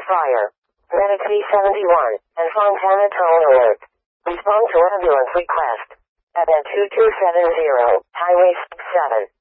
fire. Medic V71 and Fontana Tone Alert. Respond to ambulance request. At 2270, Highway 67.